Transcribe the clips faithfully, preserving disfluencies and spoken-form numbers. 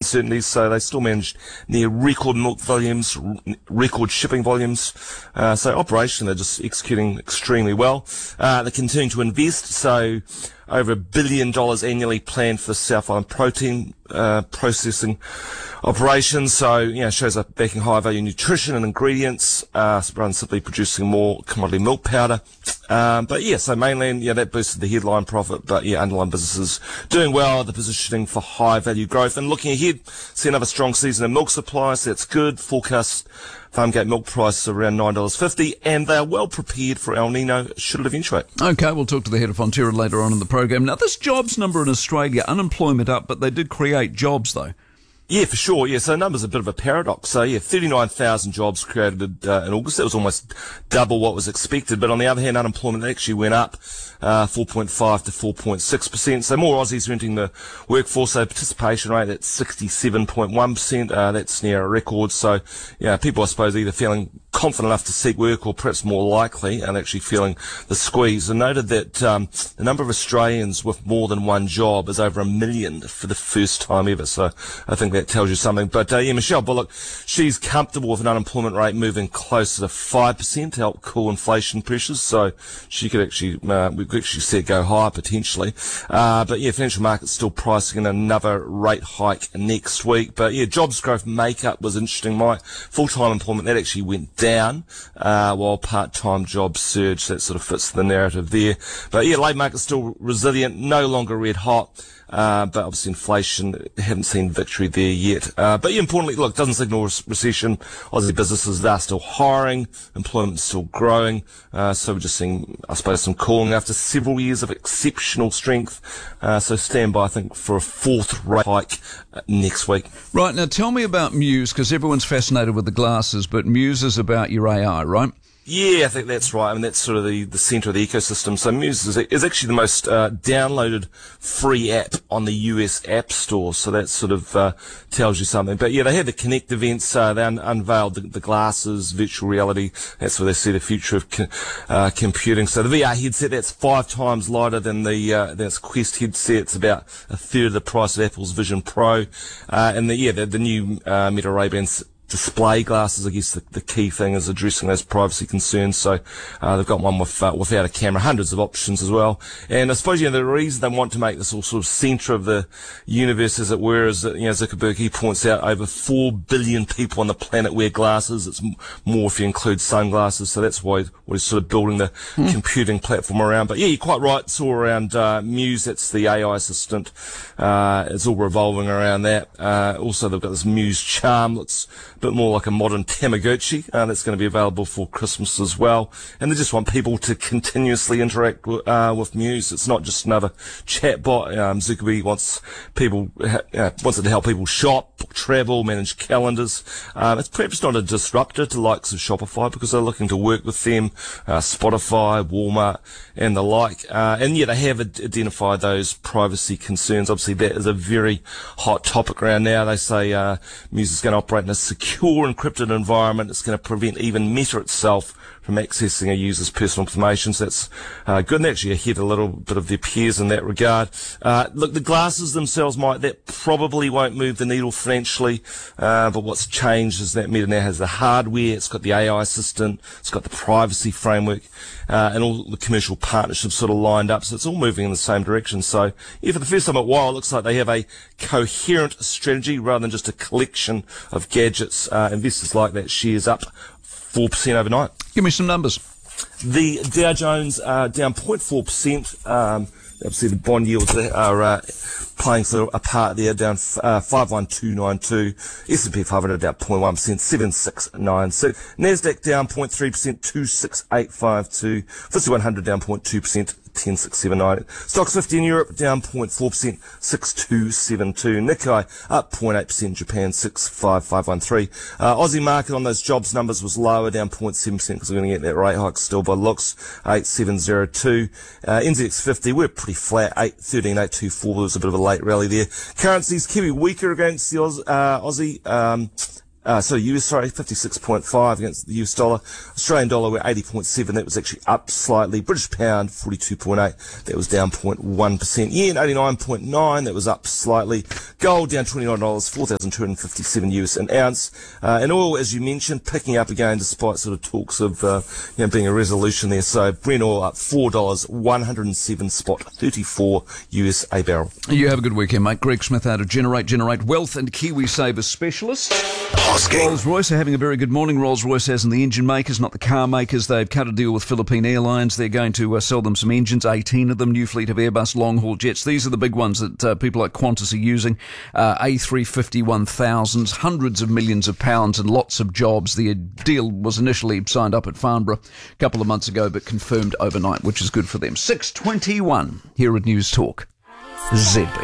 uncertainties, so they still managed near record milk volumes, r- record shipping volumes. Uh, so operation, they're just executing extremely well. Uh, they're continuing to invest, so over a billion dollars annually planned for the South Island protein uh, processing operations. So, you know, shows up backing high value nutrition and ingredients, uh, rather than simply producing more commodity milk powder. Um, but yeah, so mainland, yeah, that boosted the headline profit, but yeah, underlying businesses doing well, the positioning for high value growth. And looking ahead, see another strong season of milk supply, so that's good. Forecast Farmgate milk price around nine dollars fifty, and they are well prepared for El Nino should it eventuate. OK, we'll talk to the head of Fonterra later on in the program. Now, this jobs number in Australia, unemployment up, but they did create jobs, though. Yeah, for sure. Yeah, so the number's a bit of a paradox. So, yeah, thirty-nine thousand jobs created uh, in August. That was almost double what was expected. But on the other hand, unemployment actually went up uh, four point five to four point six percent. So more Aussies are entering the workforce. So participation rate at sixty-seven point one percent. Uh, that's near a record. So, yeah, people, I suppose, either feeling confident enough to seek work or perhaps more likely and actually feeling the squeeze. And noted that um, the number of Australians with more than one job is over a million for the first time ever. So I think that tells you something. But uh, yeah, Michelle Bullock, she's comfortable with an unemployment rate moving closer to five percent to help cool inflation pressures. So she could actually, uh, we could actually see it go higher potentially. Uh, but yeah, financial markets still pricing in another rate hike next week. But yeah, jobs growth makeup was interesting. My full-time employment, that actually went down, uh, while part-time jobs surged. That sort of fits the narrative there. But yeah, labour market's still resilient, no longer red hot. Uh, but obviously inflation, haven't seen victory there yet. Uh, but yeah, importantly, look, doesn't signal re- recession. Aussie businesses, they're still hiring, employment's still growing. Uh, so we're just seeing, I suppose, some cooling after several years of exceptional strength. Uh, so stand by, I think, for a fourth rate hike uh, next week. Right, now tell me about Muse, because everyone's fascinated with the glasses, but Muse is about your A I, right? Yeah, I think that's right. I mean, that's sort of the, the centre of the ecosystem. So Muse is, is actually the most uh, downloaded free app on the U S App Store. So that sort of uh, tells you something. But yeah, they had the Connect events. Uh, they un- unveiled the, the glasses, virtual reality. That's where they see the future of co- uh, computing. So the V R headset, that's five times lighter than the uh, that's Quest headset. It's about a third of the price of Apple's Vision Pro. Uh, and the, yeah, the, the new uh, Meta Ray-Bans display glasses, I guess the, the key thing is addressing those privacy concerns. So uh, they've got one with uh, without a camera, hundreds of options as well. And I suppose, you know, the reason they want to make this all sort of centre of the universe, as it were, is that, you know, Zuckerberg, he points out over four billion people on the planet wear glasses. It's m- more if you include sunglasses. So that's why what he's sort of building the mm. computing platform around. But yeah, you're quite right. It's all around uh, Muse. That's the A I assistant. Uh, it's all revolving around that. Uh, also, they've got this Muse Charm. Looks a bit more like a modern Tamagotchi. Uh, that's going to be available for Christmas as well. And they just want people to continuously interact w- uh, with Muse. It's not just another chatbot. Um, Zuckerberg wants people, ha- uh, wants it to help people shop, book travel, manage calendars. Um, it's perhaps not a disruptor to the likes of Shopify because they're looking to work with them, uh, Spotify, Walmart, and the like. Uh, and yeah, they have ad- identified those privacy concerns. Obviously, that is a very hot topic around now. They say uh, Muse is going to operate in a secure, encrypted environment. It's going to prevent even Meta itself from accessing a user's personal information. So that's uh, good, and actually ahead a little bit of their peers in that regard. Uh, look, the glasses themselves might, that probably won't move the needle financially, uh, but what's changed is that Meta now has the hardware, it's got the A I assistant, it's got the privacy framework, uh, and all the commercial partnerships sort of lined up, so it's all moving in the same direction. So, yeah, for the first time in a while, it looks like they have a coherent strategy rather than just a collection of gadgets. Uh, investors like that. Shares up four percent overnight. Give me some numbers. The Dow Jones uh, down zero point four percent. Um, obviously, the bond yields are uh, playing sort of a part there, down uh, five one two nine two. S and P five hundred down zero point one percent, seven six nine six. NASDAQ down zero point three percent, two six eight five two. F T S E one hundred down zero point two percent, ten six seven nine. Stocks fifty in Europe down zero point four percent, six two seven two. Nikkei up zero point eight percent, Japan six five five one three. Uh, Aussie market on those jobs numbers was lower, down zero point seven percent because we're going to get that rate hike still by looks, eight seven zero two. Uh, N Z X fifty, we're pretty flat, eight thirteen eight two four. There was a bit of a late rally there. Currencies, Kiwi weaker against the Aus, uh, Aussie. Um, Uh, so U S, sorry, fifty-six point five against the U S dollar. Australian dollar, we're eighty point seven. That was actually up slightly. British pound, forty-two point eight. That was down zero point one percent. Yen, eighty-nine point nine. That was up slightly. Gold, down twenty-nine dollars, four thousand two hundred fifty-seven U S an ounce. Uh, and oil, as you mentioned, picking up again despite sort of talks of, uh, you know, being a resolution there. So Brent oil up four dollars, one hundred seven spot thirty-four U S a barrel. You have a good weekend, mate. Greg Smith out of Generate, Generate Wealth and KiwiSaver Specialist. Rolls-Royce are having a very good morning. Rolls-Royce, as in the engine makers, not the car makers. They've cut a deal with Philippine Airlines. They're going to uh, sell them some engines, eighteen of them, new fleet of Airbus long-haul jets. These are the big ones that uh, people like Qantas are using. Uh, A three fifty one thousands, hundreds of millions of pounds and lots of jobs. The deal was initially signed up at Farnborough a couple of months ago, but confirmed overnight, which is good for them. six twenty-one here at News Talk. Z B.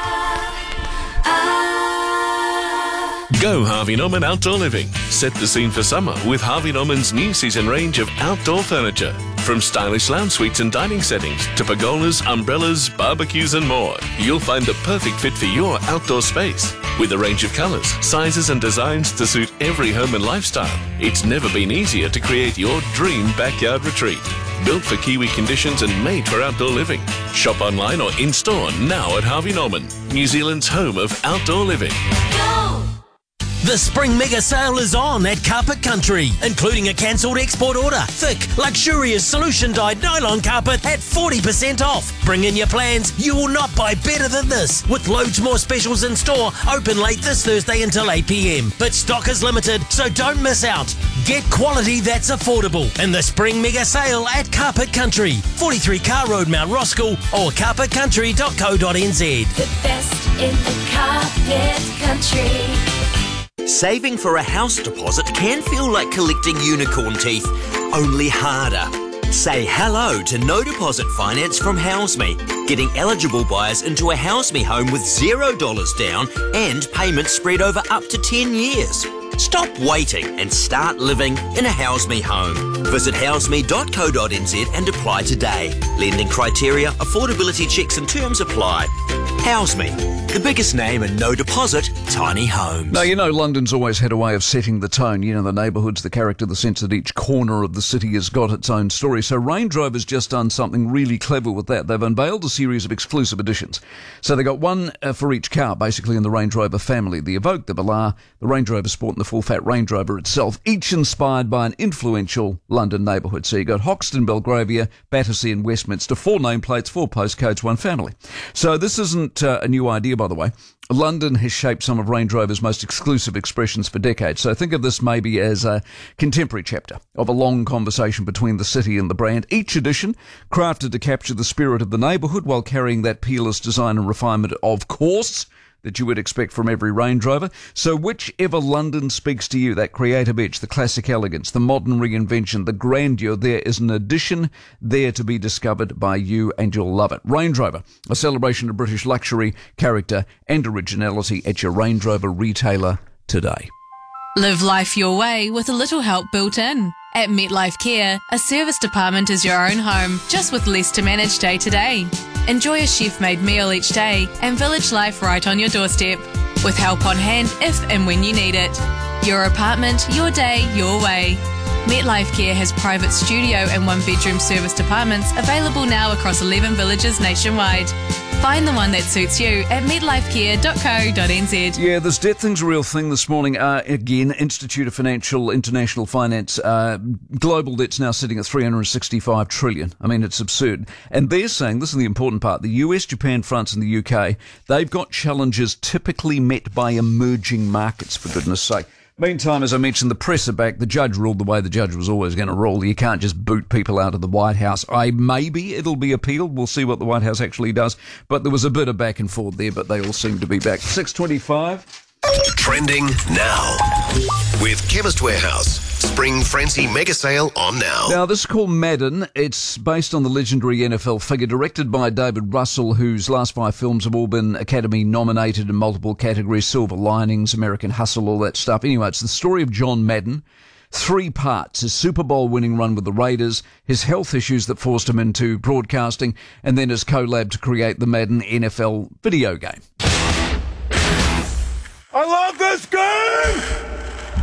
Go Harvey Norman Outdoor Living. Set the scene for summer with Harvey Norman's new season range of outdoor furniture. From stylish lounge suites and dining settings to pergolas, umbrellas, barbecues and more. You'll find the perfect fit for your outdoor space. With a range of colours, sizes and designs to suit every home and lifestyle, it's never been easier to create your dream backyard retreat. Built for Kiwi conditions and made for outdoor living. Shop online or in-store now at Harvey Norman, New Zealand's home of outdoor living. Go! The Spring Mega Sale is on at Carpet Country, including a cancelled export order. Thick, luxurious solution-dyed nylon carpet at forty percent off. Bring in your plans. You will not buy better than this. With loads more specials in store, open late this Thursday until eight p.m. But stock is limited, so don't miss out. Get quality that's affordable in the Spring Mega Sale at Carpet Country, forty-three Car Road, Mount Roskill, or carpet country dot co dot n z. The best in the carpet country. Saving for a house deposit can feel like collecting unicorn teeth, only harder. Say hello to no deposit finance from HouseMe, getting eligible buyers into a HouseMe home with zero dollars down and payments spread over up to ten years. Stop waiting and start living in a HouseMe home. Visit houseme dot co dot n z and apply today. Lending criteria, affordability checks and terms apply. HouseMe, the biggest name in no deposit tiny homes. Now, you know, London's always had a way of setting the tone. You know, the neighbourhoods, the character, the sense that each corner of the city has got its own story. So Range Rover's just done something really clever with that. They've unveiled a series of exclusive editions. So they got one uh, for each car, basically, in the Range Rover family. The Evoque, the Velar, the Range Rover Sport and the full-fat Range Rover itself, each inspired by an influential London neighbourhood. So you got Hoxton, Belgravia, Battersea and Westminster. Four nameplates, four postcodes, one family. So this isn't uh, a new idea, by the way. London has shaped some of Range Rover's most exclusive expressions for decades. So think of this maybe as a contemporary chapter of a long conversation between the city and the brand. Each edition crafted to capture the spirit of the neighbourhood while carrying that peerless design and refinement, of course, that you would expect from every Range Rover. So whichever London speaks to you, that creative edge, the classic elegance, the modern reinvention, the grandeur, there is an addition there to be discovered by you and you'll love it. Range Rover, a celebration of British luxury, character and originality at your Range Rover retailer today. Live life your way with a little help built in. At MetLife Care, a service department is your own home, just with less to manage day to day. Enjoy a chef-made meal each day and village life right on your doorstep, with help on hand if and when you need it. Your apartment, your day, your way. MetLife Care has private studio and one-bedroom service departments available now across eleven villages nationwide. Find the one that suits you at met life care dot co dot n z. Yeah, this debt thing's a real thing this morning. Uh, again, Institute of Financial International Finance, uh, global debt's now sitting at three hundred sixty-five trillion. I mean, it's absurd. And they're saying, this is the important part, the U S, Japan, France and the U K, they've got challenges typically met by emerging markets, for goodness sake. Meantime, as I mentioned, the press are back. The judge ruled the way the judge was always going to rule. You can't just boot people out of the White House. I maybe it'll be appealed. We'll see what the White House actually does. But there was a bit of back and forth there, but they all seem to be back. six twenty-five. Trending now with Chemist Warehouse. Spring Frenzy Mega Sale on now. Now, this is called Madden. It's based on the legendary N F L figure, directed by David Russell, whose last five films have all been Academy nominated in multiple categories: Silver Linings, American Hustle, all that stuff. Anyway, it's the story of John Madden. Three parts: his Super Bowl winning run with the Raiders, his health issues that forced him into broadcasting, and then his collab to create the Madden N F L video game. I love this game!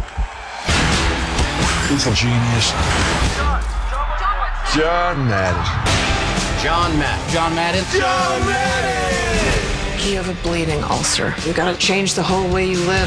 He's a genius. John Madden. John Madden. John Madden. John Madden! You have a bleeding ulcer. You gotta change the whole way you live.